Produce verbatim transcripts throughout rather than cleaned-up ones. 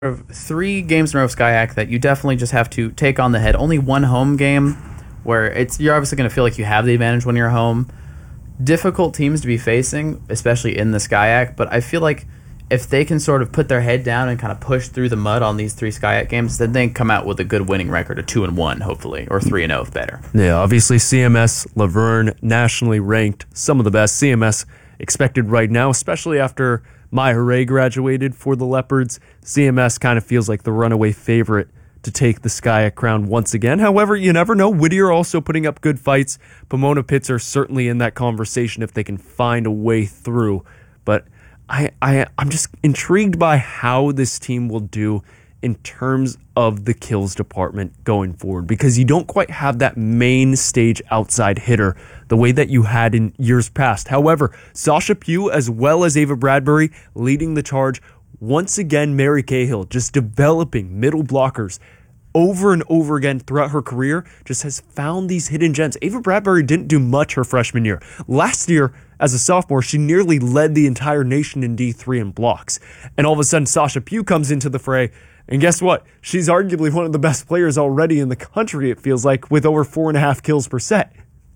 of three games in a row of Skyhack that you definitely just have to take on the head. Only one home game where it's you're obviously going to feel like you have the advantage when you're home. Difficult teams to be facing, especially in the Skyhack, but I feel like if they can sort of put their head down and kind of push through the mud on these three Skyhack games, then they can come out with a good winning record, a two and one, hopefully, or three and zero if better. Yeah, obviously C M S, Laverne, nationally ranked, some of the best. C M S expected right now, especially after My Hooray graduated for the Leopards. C M S kind of feels like the runaway favorite to take the Skyhack crown once again. However, you never know. Whittier also putting up good fights. Pomona Pits are certainly in that conversation if they can find a way through. But I, I, I'm just intrigued by how this team will do in terms of the kills department going forward, because you don't quite have that main stage outside hitter the way that you had in years past. However, Sasha Pugh as well as Ava Bradbury leading the charge. Once again, Mary Cahill just developing middle blockers over and over again throughout her career, just has found these hidden gems. Ava Bradbury didn't do much her freshman year. Last year, as a sophomore, she nearly led the entire nation in D three in blocks. And all of a sudden, Sasha Pugh comes into the fray, and guess what? She's arguably one of the best players already in the country, it feels like, with over four and a half kills per set.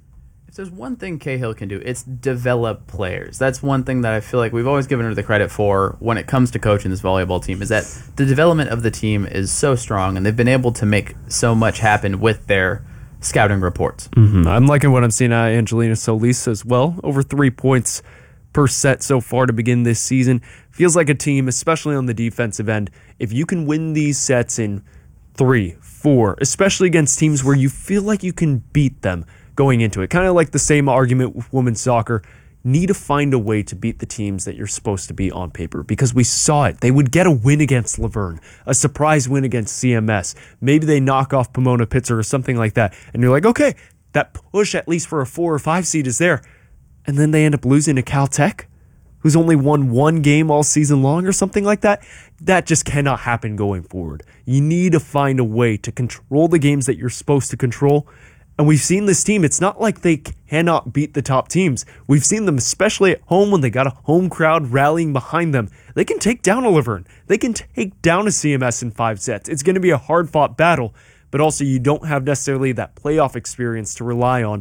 If there's one thing Cahill can do, it's develop players. That's one thing that I feel like we've always given her the credit for when it comes to coaching this volleyball team, is that the development of the team is so strong, and they've been able to make so much happen with their scouting reports. Mm-hmm. I'm liking what I'm seeing out of Angelina Solis as well. Over three points per set so far to begin this season. Feels like a team, especially on the defensive end, if you can win these sets in three, four, especially against teams where you feel like you can beat them going into it. Kind of like the same argument with women's soccer. Need to find a way to beat the teams that you're supposed to beat on paper, because we saw it. They would get a win against Laverne, a surprise win against C M S. Maybe they knock off Pomona Pitzer or something like that. And you're like, okay, that push at least for a four or five seed is there. And then they end up losing to Caltech, who's only won one game all season long or something like that. That just cannot happen going forward. You need to find a way to control the games that you're supposed to control. And we've seen this team, it's not like they cannot beat the top teams. We've seen them, especially at home when they got a home crowd rallying behind them. They can take down a Laverne. They can take down a C M S in five sets. It's going to be a hard-fought battle, but also you don't have necessarily that playoff experience to rely on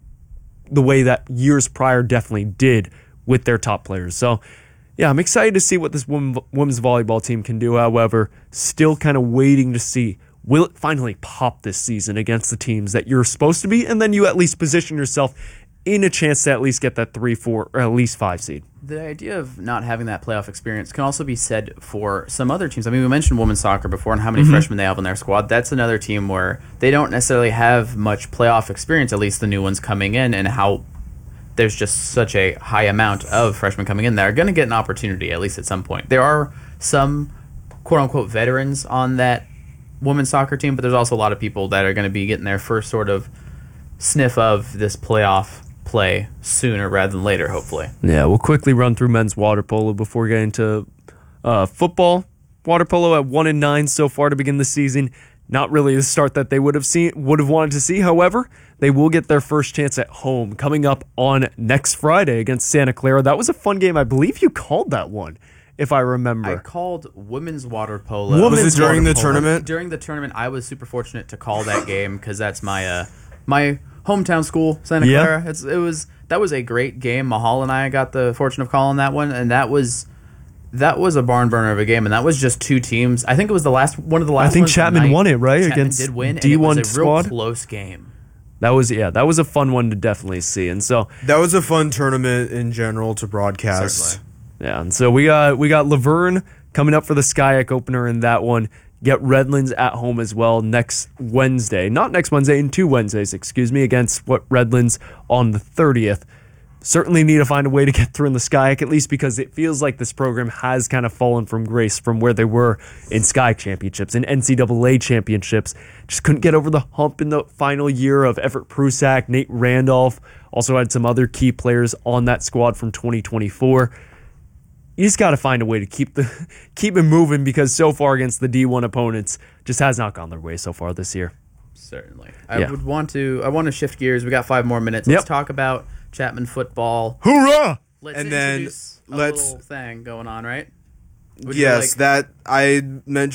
the way that years prior definitely did with their top players. So, yeah, I'm excited to see what this women, women's volleyball team can do. However, still kind of waiting to see, will it finally pop this season against the teams that you're supposed to be, and then you at least position yourself in a chance to at least get that three, four, or at least five seed. The idea of not having that playoff experience can also be said for some other teams. I mean, we mentioned women's soccer before and how many mm-hmm. freshmen they have on their squad. That's another team where they don't necessarily have much playoff experience, at least the new ones coming in, and how there's just such a high amount of freshmen coming in that are going to get an opportunity, at least at some point. There are some quote-unquote veterans on that women's soccer team, but there's also a lot of people that are going to be getting their first sort of sniff of this playoff play sooner rather than later, hopefully. Yeah, we'll quickly run through men's water polo before we get into uh, football. Water polo at one and nine so far to begin the season. Not really the start that they would have seen, would have wanted to see. However, they will get their first chance at home coming up on next Friday against Santa Clara. That was a fun game. I believe you called that one, if I remember. I called women's water polo. Women's was it during the polo. tournament? During the tournament, I was super fortunate to call that game because that's my uh, my hometown school, Santa yeah. Clara. It's, it was that was a great game. Mahal and I got the fortune of calling that one, and that was that was a barn burner of a game, and that was just two teams. I think it was the last one of the last. I think ones Chapman tonight. won it, right? Chapman Against did win, D one and it was a real squad. close game. That was yeah, that was a fun one to definitely see, and so that was a fun tournament in general to broadcast. Certainly. Yeah, and so we got we got Laverne coming up for the Skyhack opener in that one. Get Redlands at home as well next Wednesday. Not next Wednesday, in two Wednesdays, excuse me, against what Redlands on the thirtieth. Certainly need to find a way to get through in the Skyhack, at least because it feels like this program has kind of fallen from grace from where they were in Sky Championships and N C double A Championships. Just couldn't get over the hump in the final year of Everett Prusak, Nate Randolph. Also had some other key players on that squad from twenty twenty-four. You just got to find a way to keep the keep it moving, because so far against the D one opponents just has not gone their way so far this year. Certainly. I Yeah. would want to I want to shift gears. We got five more minutes. Let's Yep. talk about Chapman football. Hoorah! Let's And then introduce a let's- little thing going on, right? Would you Yes, like- that I mentioned.